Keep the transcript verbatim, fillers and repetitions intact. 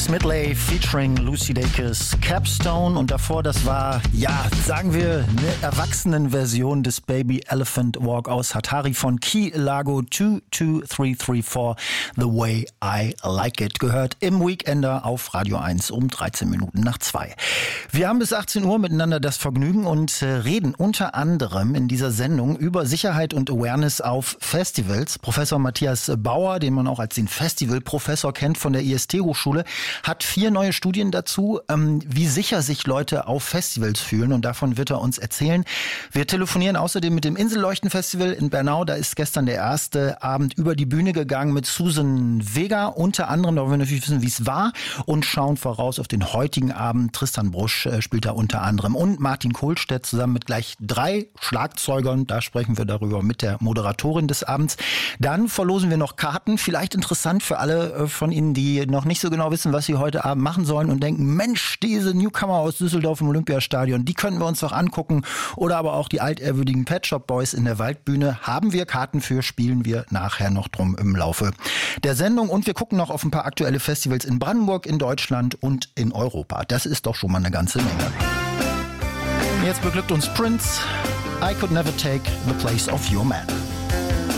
Smedley featuring Lucy Dacus, Capstone, und davor, das war, ja, sagen wir, eine Erwachsenenversion des Baby Elephant Walk aus Hatari von Key Largo zwei zwei drei drei vier, The Way I Like It, gehört im Weekender auf Radio eins um dreizehn Minuten nach zwei. Wir haben bis achtzehn Uhr miteinander das Vergnügen und reden unter anderem in dieser Sendung über Sicherheit und Awareness auf Festivals. Professor Matthias Bauer, den man auch als den Festivalprofessor kennt von der I S T-Hochschule, hat vier neue Studien dazu, ähm, wie sicher sich Leute auf Festivals fühlen, und davon wird er uns erzählen. Wir telefonieren außerdem mit dem Inselleuchten-Festival in Bernau. Da ist gestern der erste Abend über die Bühne gegangen mit Susan Vega. Unter anderem, da wollen wir natürlich wissen, wie es war, und schauen voraus auf den heutigen Abend. Tristan Brusch äh, spielt da unter anderem und Martin Kohlstedt zusammen mit gleich drei Schlagzeugern. Da sprechen wir darüber mit der Moderatorin des Abends. Dann verlosen wir noch Karten. Vielleicht interessant für alle äh, von Ihnen, die noch nicht so genau wissen, was sie heute Abend machen sollen und denken, Mensch, diese Newcomer aus Düsseldorf im Olympiastadion, die können wir uns doch angucken. Oder aber auch die altehrwürdigen Pet Shop Boys in der Waldbühne. Haben wir Karten für, spielen wir nachher noch drum im Laufe der Sendung. Und wir gucken noch auf ein paar aktuelle Festivals in Brandenburg, in Deutschland und in Europa. Das ist doch schon mal eine ganze Menge. Jetzt beglückt uns Prince. I could never take the place of your man.